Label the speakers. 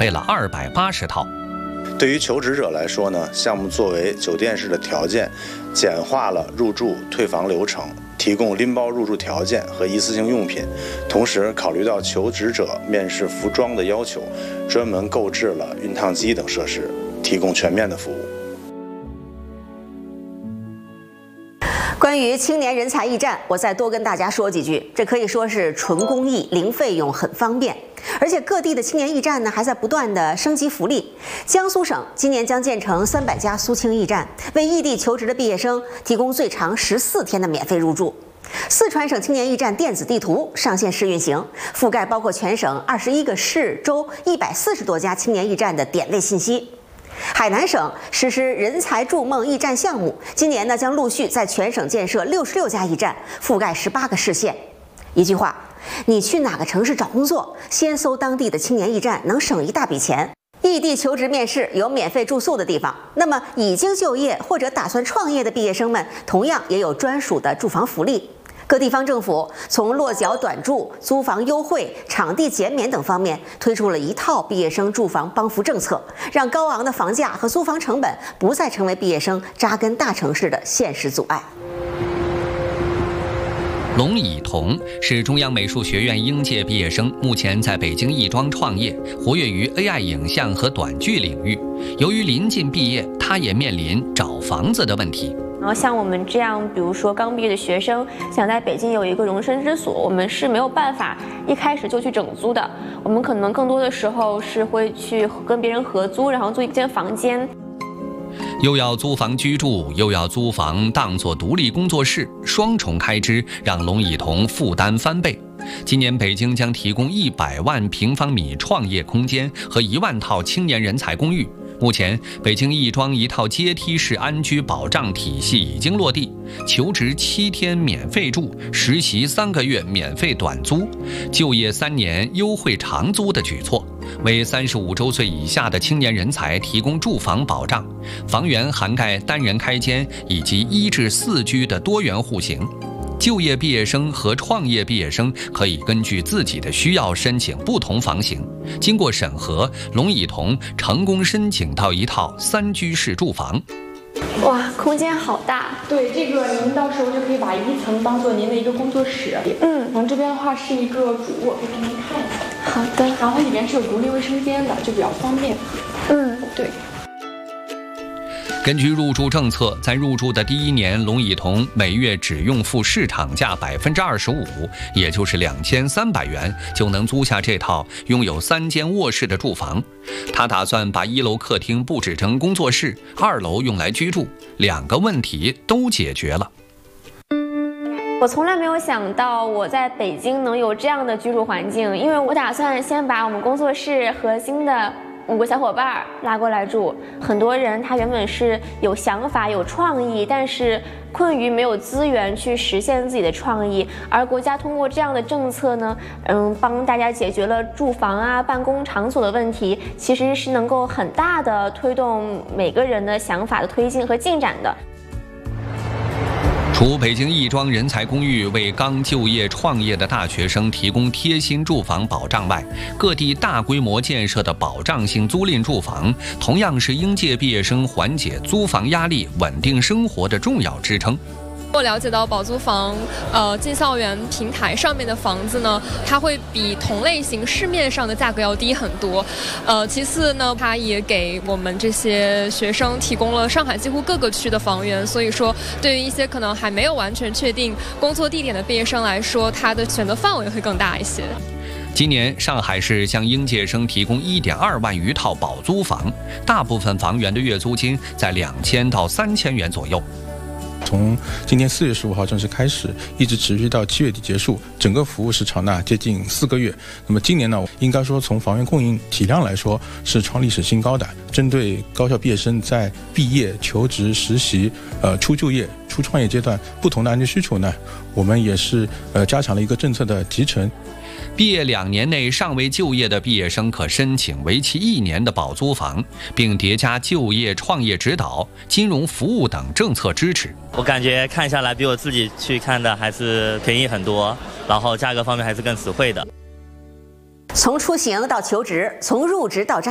Speaker 1: 备了280套。
Speaker 2: 对于求职者来说呢，项目作为酒店式的条件，简化了入住退房流程，提供拎包入住条件和一次性用品，同时考虑到求职者面试服装的要求，专门购置了熨烫机等设施，提供全面的服务。
Speaker 3: 关于青年人才驿站，我再多跟大家说几句。这可以说是纯公益、零费用，很方便。而且各地的青年驿站呢，还在不断的升级福利。江苏省今年将建成300家苏青驿站，为异地求职的毕业生提供最长14天的免费入住。四川省青年驿站电子地图上线试运行，覆盖包括全省21个市州140多家青年驿站的点位信息。海南省实施人才筑梦驿站项目，今年呢将陆续在全省建设66家驿站，覆盖18个市县。一句话，你去哪个城市找工作，先搜当地的青年驿站，能省一大笔钱。异地求职面试有免费住宿的地方，那么已经就业或者打算创业的毕业生们，同样也有专属的住房福利。各地方政府从落脚短住、租房优惠、场地减免等方面推出了一套毕业生住房帮扶政策，让高昂的房价和租房成本不再成为毕业生扎根大城市的现实阻碍。
Speaker 1: 龙以彤是中央美术学院应届毕业生，目前在北京亦庄创业，活跃于 AI 影像和短剧领域。由于临近毕业，他也面临找房子的问题。
Speaker 4: 然后像我们这样，比如说刚毕业的学生，想在北京有一个容身之所，我们是没有办法一开始就去整租的。我们可能更多的时候是会去跟别人合租，然后租一间房间。
Speaker 1: 又要租房居住，又要租房当作独立工作室，双重开支让龙以彤负担翻倍。今年北京将提供100万平方米创业空间和1万套青年人才公寓。目前，北京亦庄一套阶梯式安居保障体系已经落地，求职7天免费住，实习3个月免费短租，就业3年优惠长租的举措，为35周岁以下的青年人才提供住房保障，房源涵盖单人开间以及1至4居的多元户型。就业毕业生和创业毕业生可以根据自己的需要申请不同房型。经过审核，龙以彤成功申请到一套3居室住房。
Speaker 4: 哇，空间好大！
Speaker 5: 对，这个您到时候就可以把1层当做您的一个工作室。然后这边的话是一个主卧，可以给您看一下。
Speaker 4: 好的。
Speaker 5: 然后它里面是有独立卫生间的，就比较方便。对。
Speaker 1: 根据入住政策，在入住的第1年，龙以彤每月只用付市场价25%，也就是2300元，就能租下这套拥有3间卧室的住房。他打算把1楼客厅布置成工作室，2楼用来居住，2个问题都解决了。
Speaker 4: 我从来没有想到我在北京能有这样的居住环境，因为我打算先把我们工作室核心的5个小伙伴拉过来住。很多人他原本是有想法有创意，但是困于没有资源去实现自己的创意，而国家通过这样的政策呢，帮大家解决了住房啊、办公场所的问题，其实是能够很大的推动每个人的想法的推进和进展的。
Speaker 1: 除北京亦庄人才公寓为刚就业创业的大学生提供贴心住房保障外，各地大规模建设的保障性租赁住房，同样是应届毕业生缓解租房压力、稳定生活的重要支撑。
Speaker 6: 我了解到保租房，进校园平台上面的房子呢，它会比同类型市面上的价格要低很多。其次呢，它也给我们这些学生提供了上海几乎各个区的房源，所以说对于一些可能还没有完全确定工作地点的毕业生来说，它的选择范围会更大一些。
Speaker 1: 今年，上海市向应届生提供1.2万余套保租房，大部分房源的月租金在2000到3000元左右。
Speaker 7: 从今年4月15号正式开始，一直持续到7月底结束，整个服务时长呢接近4个月。那么今年呢，应该说从房源供应体量来说是创历史新高的。针对高校毕业生在毕业、求职、实习、初就业、初创业阶段不同的安居需求呢，我们也是加强了一个政策的集成。
Speaker 1: 毕业2年内尚未就业的毕业生可申请为期1年的保租房，并叠加就业创业指导、金融服务等政策支持。
Speaker 8: 我感觉看下来比我自己去看的还是便宜很多，然后价格方面还是更实惠的。
Speaker 3: 从出行到求职，从入职到扎